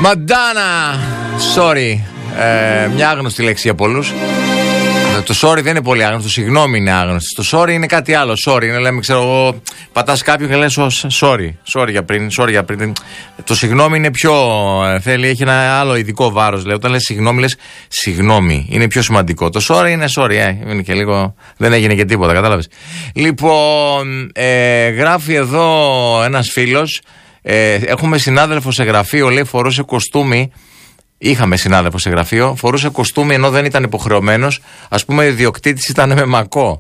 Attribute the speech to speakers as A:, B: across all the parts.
A: Μαντάνα! Sorry. Μια άγνωστη λέξη για πολλούς. Το sorry δεν είναι πολύ άγνωστο, συγγνώμη είναι άγνωστο. Το sorry είναι κάτι άλλο. Sorry είναι, λέμε, ξέρω εγώ, πατάς κάποιον και λες sorry για πριν. Το συγγνώμη είναι πιο. Έχει ένα άλλο ειδικό βάρος. Όταν λες συγγνώμη, λες συγγνώμη. Είναι πιο σημαντικό. Το sorry είναι sorry. Είναι και λίγο. Δεν έγινε και τίποτα, κατάλαβες. Λοιπόν, γράφει εδώ ένας φίλος. Έχουμε συνάδελφο σε γραφείο, λέει, φορούσε κοστούμι. Είχαμε συνάδελφο σε γραφείο, φορούσε κοστούμι ενώ δεν ήταν υποχρεωμένος. Ας πούμε, ο ιδιοκτήτης ήταν με μακό.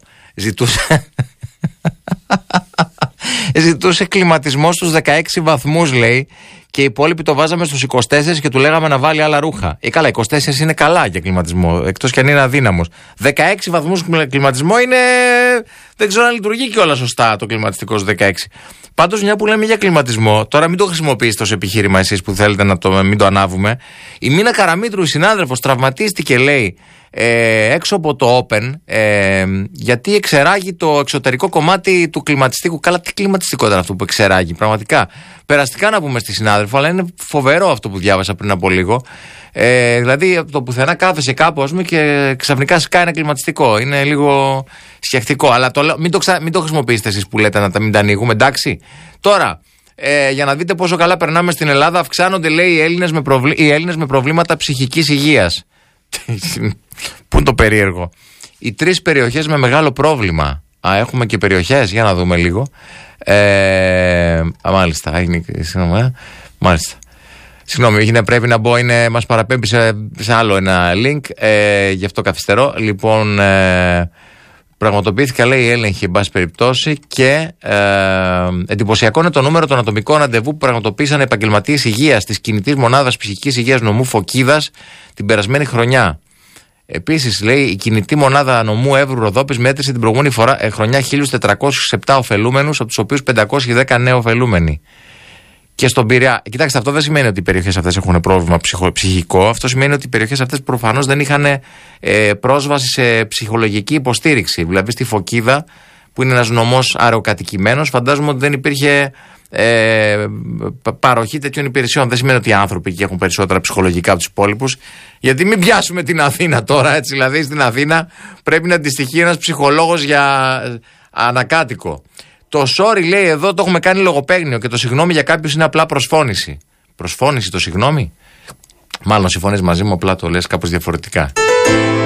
A: Ζητούσε κλιματισμό στους 16 βαθμούς, λέει, και οι υπόλοιποι το βάζαμε στους 24 και του λέγαμε να βάλει άλλα ρούχα. Καλά, 24 είναι καλά για κλιματισμό, εκτός κι αν είναι αδύναμος. 16 βαθμούς κλιματισμό είναι. Δεν ξέρω αν λειτουργεί και όλα σωστά το κλιματιστικό στους 16. Πάντως, μια που λέμε για κλιματισμό, τώρα μην το χρησιμοποιήσετε ως επιχείρημα εσείς που θέλετε μην το ανάβουμε. Η Μίνα Καραμήτρου, η συνάδελφος, τραυματίστηκε, λέει, έξω από το Open, γιατί εξεράγει το εξωτερικό κομμάτι του κλιματιστικού. Καλά, τι κλιματιστικό ήταν αυτό που εξεράγει, πραγματικά. Περαστικά να πούμε στη συνάδελφο, αλλά είναι φοβερό αυτό που διάβασα πριν από λίγο. Δηλαδή, από το πουθενά κάθεσαι κάπου, ας πούμε, και ξαφνικά σκάει ένα κλιματιστικό. Είναι λίγο σκεφτικό. Αλλά μην το χρησιμοποιήσετε εσείς που λέτε να μην τα ανοίγουμε, εντάξει. Τώρα, για να δείτε πόσο καλά περνάμε στην Ελλάδα, αυξάνονται, λέει, οι Έλληνες με προβλήματα ψυχικής υγείας. Πού είναι το περίεργο? Οι 3 περιοχές με μεγάλο πρόβλημα. Έχουμε και περιοχές, για να δούμε λίγο. Μάλιστα. Μάλιστα. Συγγνώμη, πρέπει να μπω, μας παραπέμπει σε άλλο ένα link, γι' αυτό καθυστερώ. Λοιπόν, πραγματοποιήθηκα, λέει, έλεγχη, εν πάση περιπτώσει, και εντυπωσιακό είναι το νούμερο των ατομικών ραντεβού που πραγματοποίησαν επαγγελματίες υγείας της κινητής μονάδας ψυχικής υγείας νομού Φωκίδας την περασμένη χρονιά. Επίσης, λέει, η κινητή μονάδα νομού Εύρου Ροδόπης μέτρησε την προηγούμενη χρονιά 1.407 ωφελούμενους, από τους οποίους 510 νέοι ωφελούμενοι. Και στον Πειραιά, κοιτάξτε, αυτό δεν σημαίνει ότι οι περιοχές αυτές έχουν πρόβλημα ψυχικό. Αυτό σημαίνει ότι οι περιοχές αυτές προφανώς δεν είχαν πρόσβαση σε ψυχολογική υποστήριξη. Δηλαδή, στη Φωκίδα, που είναι ένας νομός αεροκατοικημένος, φαντάζομαι ότι δεν υπήρχε παροχή τέτοιων υπηρεσιών. Δεν σημαίνει ότι οι άνθρωποι εκεί έχουν περισσότερα ψυχολογικά από τους υπόλοιπους. Γιατί μην πιάσουμε την Αθήνα τώρα, έτσι. Δηλαδή, στην Αθήνα πρέπει να αντιστοιχεί ένας ψυχολόγος για ανακάτοικο. Το sorry, λέει, εδώ το έχουμε κάνει λογοπαίγνιο και το συγγνώμη για κάποιους είναι απλά προσφώνηση. Προσφώνηση το συγγνώμη? Μάλλον συμφωνείς μαζί μου, απλά το λες κάπως διαφορετικά.